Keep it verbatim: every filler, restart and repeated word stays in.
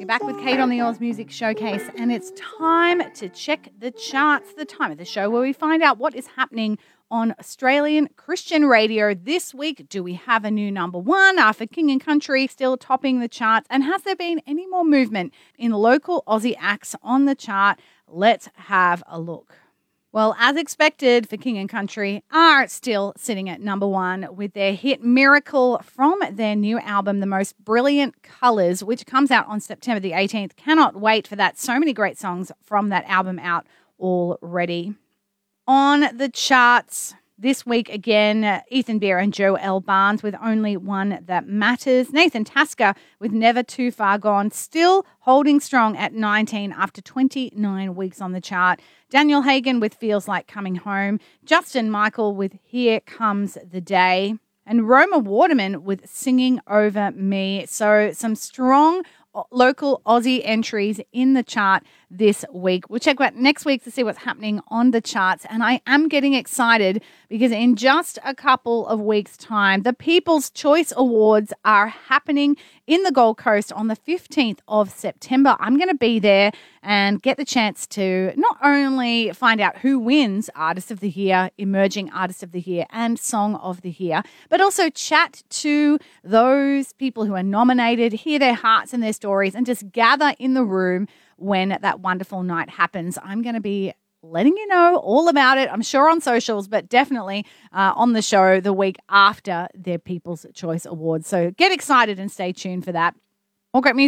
You're back with Kate on the Oz Music Showcase, and it's time to check the charts, the time of the show where we find out what is happening on Australian Christian radio this week. Do we have a new number one? Are For King and Country still topping the charts? And has there been any more movement in local Aussie acts on the chart? Let's have a look. Well, as expected, For King and Country are still sitting at number one with their hit Miracle from their new album, The Most Brilliant Colours, which comes out on September the eighteenth. Cannot wait for that. So many great songs from that album out already. On the charts this week again, Ethan Beer and Joe L. Barnes with Only One That Matters. Nathan Tasker with Never Too Far Gone, still holding strong at nineteen after twenty-nine weeks on the chart. Daniel Hagen with Feels Like Coming Home. Justin Michael with Here Comes the Day. And Roma Waterman with Singing Over Me. So some strong local Aussie entries in the chart this week. We'll check out next week to see what's happening on the charts. And I am getting excited because in just a couple of weeks' time, the People's Choice Awards are happening in the Gold Coast on the fifteenth of September. I'm going to be there and get the chance to not only find out who wins Artist of the Year, Emerging Artist of the Year, and Song of the Year, but also chat to those people who are nominated, hear their hearts and their stories, and just gather in the room when that wonderful night happens. I'm going to be letting you know all about it, I'm sure on socials, but definitely uh, on the show the week after their People's Choice Awards. So get excited and stay tuned for that. All great music.